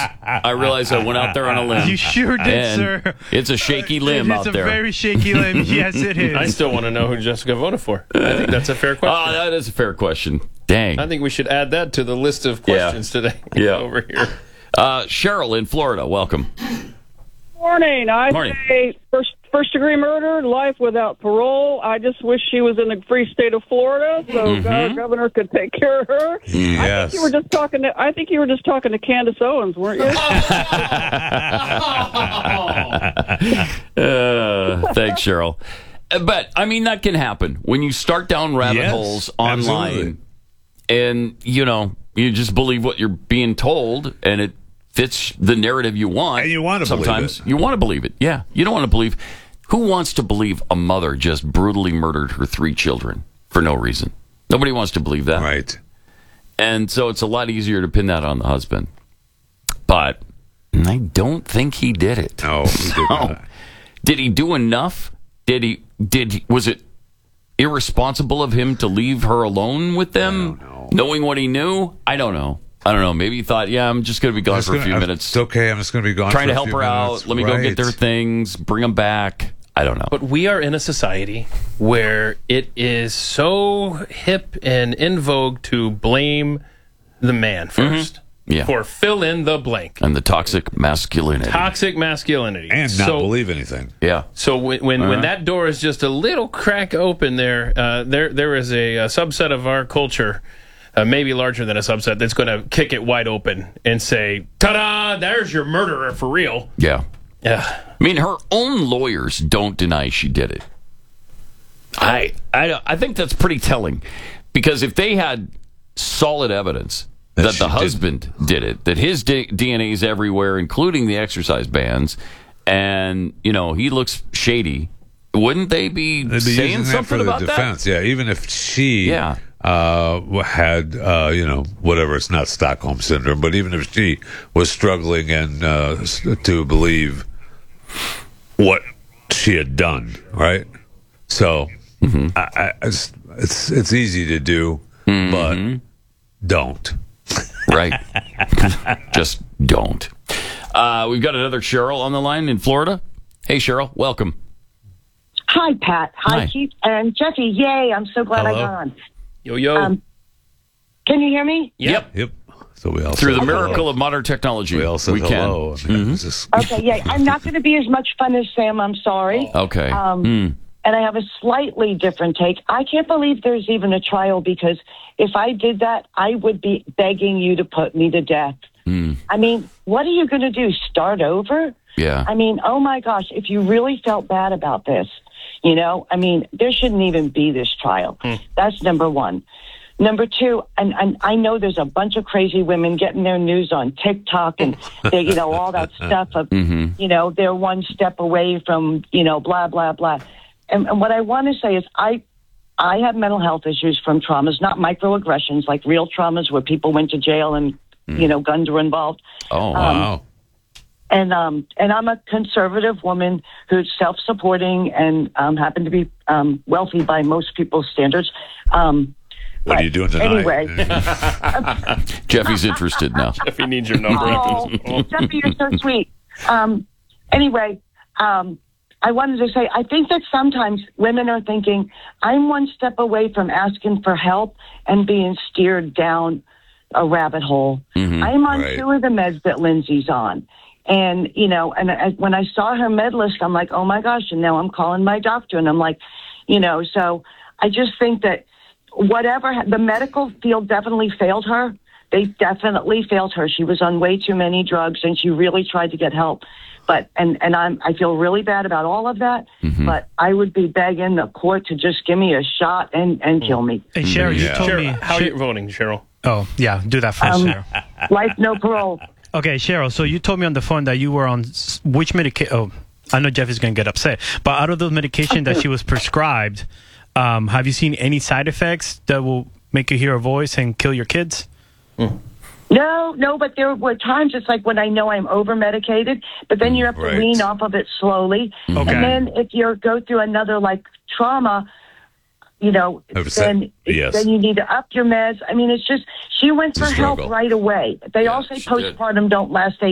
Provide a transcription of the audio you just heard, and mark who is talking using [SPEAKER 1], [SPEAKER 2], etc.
[SPEAKER 1] I went out there on a limb.
[SPEAKER 2] You sure did,
[SPEAKER 1] And
[SPEAKER 2] sir.
[SPEAKER 1] it's a shaky limb out there.
[SPEAKER 2] It's a very shaky limb. Yes, it is.
[SPEAKER 3] I still want to know who Jessica voted for. I think that's a fair question.
[SPEAKER 1] That is a fair question. Dang.
[SPEAKER 3] I think we should add that to the list of questions today.
[SPEAKER 1] Yeah.
[SPEAKER 3] Over here.
[SPEAKER 1] Cheryl in Florida, welcome.
[SPEAKER 4] Morning. I say first-degree murder, life without parole. I just wish she was in the free state of Florida so our governor could take care of her.
[SPEAKER 5] Yes.
[SPEAKER 4] I think you were just talking to Candace Owens, weren't you?
[SPEAKER 1] Thanks, Cheryl. But, I mean, that can happen. When you start down rabbit holes online and, you just believe what you're being told and it fits the narrative you want.
[SPEAKER 5] And you want to believe it.
[SPEAKER 1] Sometimes you want to believe it. Yeah. You don't want to believe. Who wants to believe a mother just brutally murdered her 3 children for no reason? Nobody wants to believe that.
[SPEAKER 5] Right.
[SPEAKER 1] And so it's a lot easier to pin that on the husband. But I don't think he did it.
[SPEAKER 5] No, he did not.
[SPEAKER 1] Did he do enough? Was it irresponsible of him to leave her alone with them, knowing what he knew? I don't know. Maybe he thought, I'm just going to be gone for a few minutes.
[SPEAKER 5] It's okay. I'm just going to be gone
[SPEAKER 1] Trying
[SPEAKER 5] for
[SPEAKER 1] to
[SPEAKER 5] a
[SPEAKER 1] help
[SPEAKER 5] few
[SPEAKER 1] her
[SPEAKER 5] minutes.
[SPEAKER 1] out. Let me go get their things, bring them back. I don't know.
[SPEAKER 3] But we are in a society where it is so hip and in vogue to blame the man first.
[SPEAKER 1] Yeah.
[SPEAKER 3] For fill in the blank.
[SPEAKER 1] And the toxic masculinity.
[SPEAKER 5] And not believe anything.
[SPEAKER 1] Yeah.
[SPEAKER 3] So when that door is just a little crack open there is a subset of our culture, maybe larger than a subset, that's going to kick it wide open and say, ta-da, there's your murderer for real.
[SPEAKER 1] Yeah.
[SPEAKER 3] Yeah.
[SPEAKER 1] I mean, her own lawyers don't deny she did it. I think that's pretty telling. Because if they had solid evidence that the husband did it, that his DNA is everywhere, including the exercise bands, and, he looks shady, wouldn't they be saying something about that?
[SPEAKER 5] Defense. Yeah, even if she had, whatever, it's not Stockholm Syndrome, but even if she was struggling and to believe what she had done, right? So it's easy to do, but don't.
[SPEAKER 1] Right. Just don't. We've got another Cheryl on the line in Florida. Hey, Cheryl, welcome.
[SPEAKER 6] Hi, Pat. Hi, Keith. And Jeffy, yay. I'm so glad I got on.
[SPEAKER 3] Yo.
[SPEAKER 6] Can you hear me?
[SPEAKER 1] Yep.
[SPEAKER 5] So we all
[SPEAKER 1] through the miracle of modern technology,
[SPEAKER 5] we all said hello.
[SPEAKER 1] Can.
[SPEAKER 6] Okay, yeah. I'm not going to be as much fun as Sam. I'm sorry.
[SPEAKER 1] Okay.
[SPEAKER 6] And I have a slightly different take. I can't believe there's even a trial because if I did that, I would be begging you to put me to death. I mean, what are you going to do? Start over?
[SPEAKER 1] Yeah.
[SPEAKER 6] I mean, oh my gosh, if you really felt bad about this, there shouldn't even be this trial. That's number one. Number two, and I know there's a bunch of crazy women getting their news on TikTok and they, all that stuff of, they're one step away from, blah, blah, blah. And what I want to say is I have mental health issues from traumas, not microaggressions, like real traumas where people went to jail and, guns were involved.
[SPEAKER 1] Oh, wow.
[SPEAKER 6] And I'm a conservative woman who's self-supporting and happen to be wealthy by most people's standards.
[SPEAKER 5] What are you doing tonight?
[SPEAKER 6] Anyway.
[SPEAKER 1] Jeffy's interested now.
[SPEAKER 3] Jeffy needs your number after this call.
[SPEAKER 6] Jeffy, you're so sweet. Anyway, I wanted to say, I think that sometimes women are thinking, I'm one step away from asking for help and being steered down a rabbit hole. I'm on 2 of the meds that Lindsay's on. And, when I saw her med list, I'm like, oh my gosh, and now I'm calling my doctor. And I'm like, so I just think that the medical field definitely failed her. They definitely failed her. She was on way too many drugs and she really tried to get help. But, I feel really bad about all of that, but I would be begging the court to just give me a shot and kill me.
[SPEAKER 2] Hey, Cheryl, you told me.
[SPEAKER 3] How are you voting, Cheryl?
[SPEAKER 2] Oh, yeah, do that first, Cheryl.
[SPEAKER 6] Life, no parole.
[SPEAKER 2] Okay, Cheryl, so you told me on the phone that you were on which medication? Oh, I know Jeff is going to get upset, but out of those medications that she was prescribed, have you seen any side effects that will make you hear a voice and kill your kids?
[SPEAKER 6] No, but there were times it's like when I know I'm over-medicated, but then you have to wean off of it slowly.
[SPEAKER 2] Okay.
[SPEAKER 6] And then if you go through another, trauma, then you need to up your meds. I mean, it's just, she went for help right away. They all say postpartum don't last